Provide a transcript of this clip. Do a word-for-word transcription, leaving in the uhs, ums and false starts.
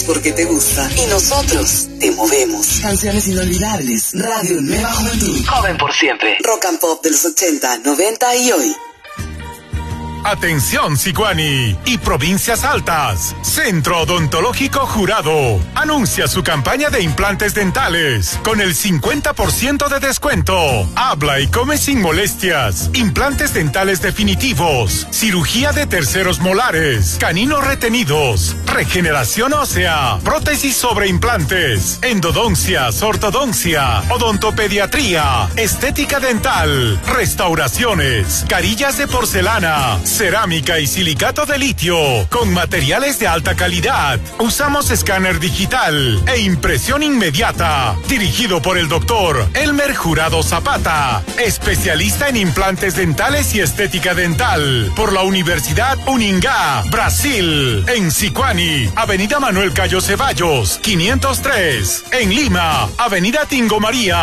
Porque te gusta y nosotros te movemos. Canciones inolvidables. Radio Nueva Juventud. Joven por siempre. Rock and pop de los ochenta, noventa y hoy. Atención Sicuani y Provincias Altas. Centro Odontológico Jurado anuncia su campaña de implantes dentales con el cincuenta por ciento de descuento. Habla y come sin molestias. Implantes dentales definitivos. Cirugía de terceros molares. Caninos retenidos. Regeneración ósea. Prótesis sobre implantes. Endodoncias, ortodoncia. Odontopediatría. Estética dental. Restauraciones. Carillas de porcelana. Cerámica y silicato de litio, con materiales de alta calidad. Usamos escáner digital e impresión inmediata. Dirigido por el doctor Elmer Jurado Zapata, especialista en implantes dentales y estética dental, por la Universidad Uningá, Brasil. En Sicuani, Avenida Manuel Cayo Ceballos, quinientos tres. En Lima, Avenida Tingo María.